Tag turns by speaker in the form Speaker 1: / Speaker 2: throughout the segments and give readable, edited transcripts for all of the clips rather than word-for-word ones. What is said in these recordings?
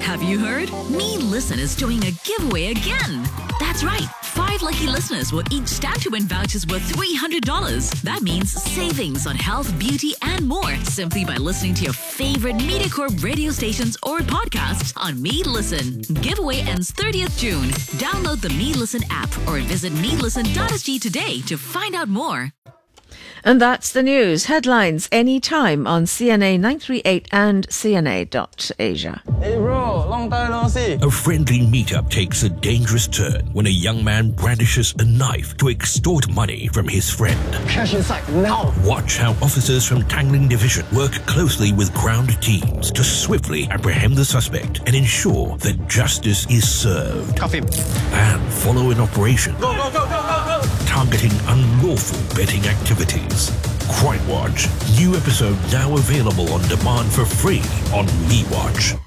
Speaker 1: Have you heard? Me Listen is doing a giveaway again. That's right. 5 lucky listeners will each stand to win vouchers worth $300. That means savings on health, beauty, and more simply by listening to your favorite MediaCorp radio stations or podcasts on Me Listen. Giveaway ends 30th June. Download the Me Listen app or visit melisten.sg today to find out more.
Speaker 2: And that's the news. Headlines anytime on CNA 938 and CNA.Asia.
Speaker 3: Hey bro, long time no see.
Speaker 4: A friendly meetup takes a dangerous turn when a young man brandishes a knife to extort money from his friend.
Speaker 3: Cash inside now.
Speaker 4: Watch how officers from Tangling Division work closely with ground teams to swiftly apprehend the suspect and ensure that justice is served.
Speaker 3: Cuff him.
Speaker 4: And follow an operation
Speaker 3: Go.
Speaker 4: targeting unlawful betting activities. Crime Watch. New episode now available on demand for free on MeWatch.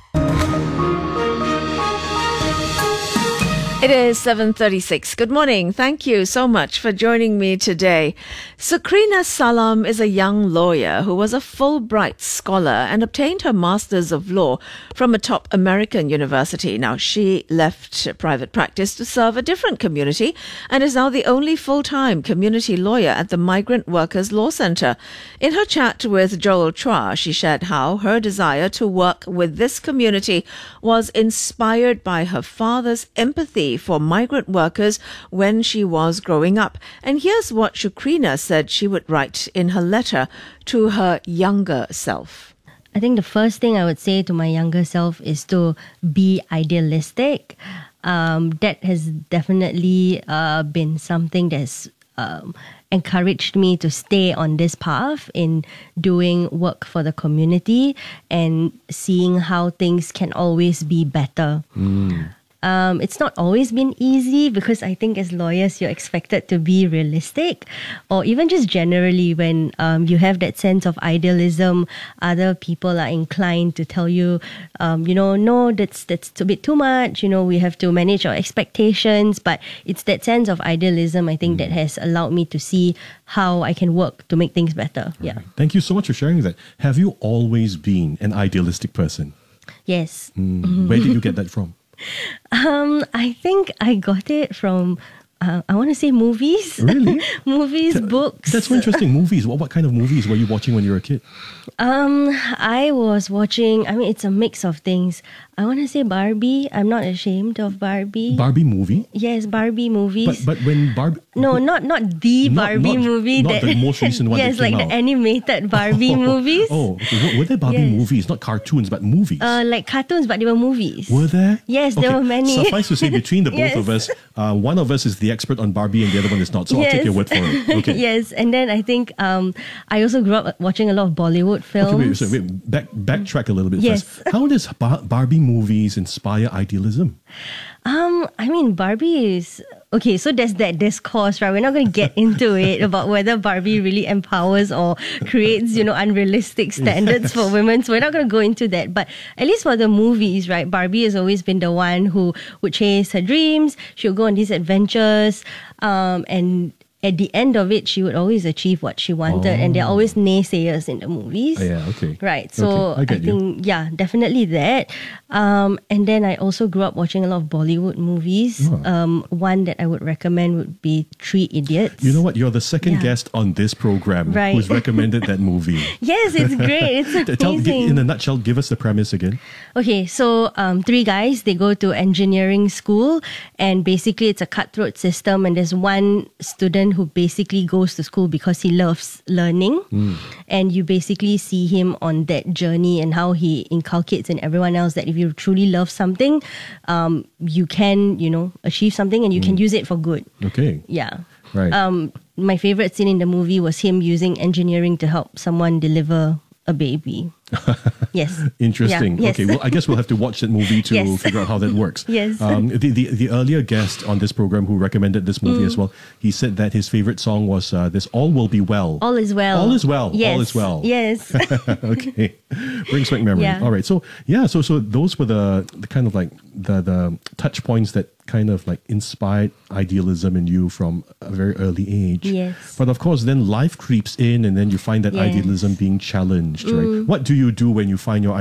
Speaker 2: It is 7:36. Good morning. Thank you so much for joining me today. Sukrina Salam is a young lawyer who was a Fulbright scholar and obtained her Master's of Law from a top American university. Now, she left private practice to serve a different community and is now the only full-time community lawyer at the Migrant Workers Law Centre. In her chat with Joel Chua, she shared how her desire to work with this community was inspired by her father's empathy for migrant workers when she was growing up. And here's what Sukrina said she would write in her letter to her younger self.
Speaker 5: I think the first thing I would say to my younger self is to be idealistic. That has definitely been something that's encouraged me to stay on this path in doing work for the community and seeing how things can always be better. It's not always been easy because I think as lawyers you're expected to be realistic, or even just generally when you have that sense of idealism, other people are inclined to tell you, no, that's a bit too much, we have to manage our expectations. But it's that sense of idealism, I think, that has allowed me to see how I can work to make things better.
Speaker 6: Right.
Speaker 5: Yeah.
Speaker 6: Thank you so much for sharing that. Have you always been an idealistic person?
Speaker 5: Yes.
Speaker 6: Where did you get that from?
Speaker 5: I think I got it from, I want to say movies.
Speaker 6: Really?
Speaker 5: Movies, books.
Speaker 6: That's so interesting. Movies. What kind of movies were you watching when you were a kid?
Speaker 5: I was watching, it's a mix of things. I want to say Barbie. I'm not ashamed of Barbie.
Speaker 6: Barbie movie?
Speaker 5: Yes, Barbie movies.
Speaker 6: But when Barbie...
Speaker 5: No, not the Barbie movie.
Speaker 6: Not the most recent one.
Speaker 5: Yes,
Speaker 6: that came
Speaker 5: like
Speaker 6: out.
Speaker 5: the animated Barbie movies.
Speaker 6: Oh, were there Barbie movies? Not cartoons, but movies?
Speaker 5: Like cartoons, but they were movies.
Speaker 6: Were there?
Speaker 5: Yes, there were many.
Speaker 6: Suffice to say, between the both
Speaker 5: Yes.
Speaker 6: of us, one of us is the expert on Barbie and the other one is not. So I'll take your word for it. Okay.
Speaker 5: Yes, and then I think I also grew up watching a lot of Bollywood films.
Speaker 6: Okay, wait. Backtrack a little bit
Speaker 5: Yes.
Speaker 6: first. How does Barbie movies inspire idealism?
Speaker 5: Barbie is... Okay, so there's that discourse, right? We're not going to get into it about whether Barbie really empowers or creates, unrealistic standards for women. So we're not going to go into that. But at least for the movies, right? Barbie has always been the one who would chase her dreams. She'll go on these adventures. And at the end of it, she would always achieve what she wanted. And there are always naysayers in the movies.
Speaker 6: Yeah, okay.
Speaker 5: Right. So
Speaker 6: okay.
Speaker 5: I think, definitely that. And then I also grew up watching a lot of Bollywood movies. One that I would recommend would be Three Idiots.
Speaker 6: You know what? You're the second guest on this program who's recommended that movie.
Speaker 5: Yes, it's great. It's amazing.
Speaker 6: In a nutshell, give us the premise again.
Speaker 5: Okay, so 3 guys, they go to engineering school and basically it's a cutthroat system and there's one student who basically goes to school because he loves learning. And you basically see him on that journey and how he inculcates in everyone else that if you truly love something, you can, achieve something and you can use it for good.
Speaker 6: Okay.
Speaker 5: Yeah.
Speaker 6: Right.
Speaker 5: My favorite scene in the movie was him using engineering to help someone deliver a baby. Yes.
Speaker 6: Interesting.
Speaker 5: Yeah, yes.
Speaker 6: Okay, well, I guess we'll have to watch that movie to
Speaker 5: Yes.
Speaker 6: figure out how that works.
Speaker 5: Yes.
Speaker 6: The earlier guest on this program who recommended this movie as well, he said that his favorite song was this All Will Be Well.
Speaker 5: All is well.
Speaker 6: All is well.
Speaker 5: Yes.
Speaker 6: All is well.
Speaker 5: Yes.
Speaker 6: Okay. Brings back memory.
Speaker 5: Yeah.
Speaker 6: All right. So those were the kind of like the touch points that kind of like inspired idealism in you from a very early age.
Speaker 5: Yes.
Speaker 6: But of course, then life creeps in and then you find that
Speaker 5: Yes.
Speaker 6: idealism being challenged, right? What do you do when you find your